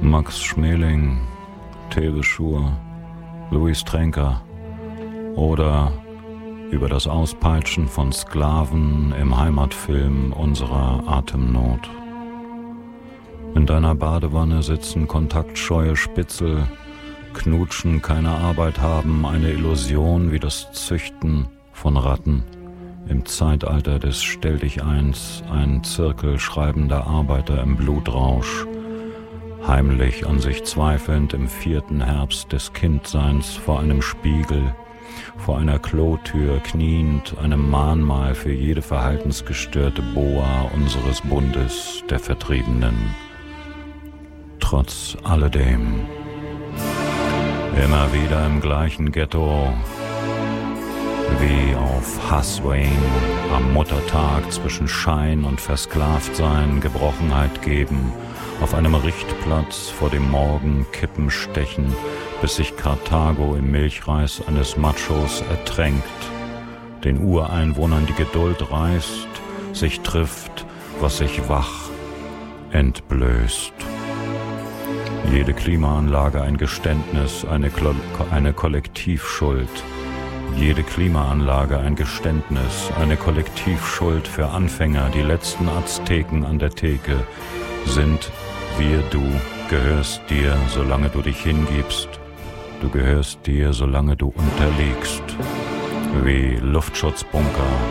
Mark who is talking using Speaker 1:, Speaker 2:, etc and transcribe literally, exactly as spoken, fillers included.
Speaker 1: Max Schmeling, Tebe Schur, Louis Tränker oder über das Auspeitschen von Sklaven im Heimatfilm unserer Atemnot. In deiner Badewanne sitzen kontaktscheue Spitzel, knutschen, keine Arbeit haben, eine Illusion wie das Züchten von Ratten. Im Zeitalter des Stelldicheins ein Zirkel schreibender Arbeiter im Blutrausch, heimlich an sich zweifelnd im vierten Herbst des Kindseins vor einem Spiegel, vor einer Klotür kniend, einem Mahnmal für jede verhaltensgestörte Boa unseres Bundes der Vertriebenen. Trotz alledem, immer wieder im gleichen Ghetto, wie auf Haswayne am Muttertag zwischen Schein und Versklavtsein Gebrochenheit geben, auf einem Richtplatz vor dem Morgen Kippen stechen, bis sich Karthago im Milchreis eines Machos ertränkt, den Ureinwohnern die Geduld reißt, sich trifft, was sich wach entblößt. Jede Klimaanlage ein Geständnis, eine, Klo- eine Kollektivschuld. Jede Klimaanlage ein Geständnis, eine Kollektivschuld für Anfänger, die letzten Azteken an der Theke. Sind wir, du gehörst dir, solange du dich hingibst. Du gehörst dir, solange du unterliegst. Wie Luftschutzbunker